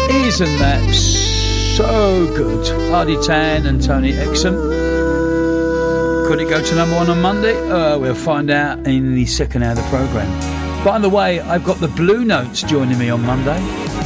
Isn't that so good? Hardy Tan and Tony Exum. Could it go to number one on Monday? We'll find out in the second hour of the programme. By the way, I've got the Blue Notes joining me on Monday.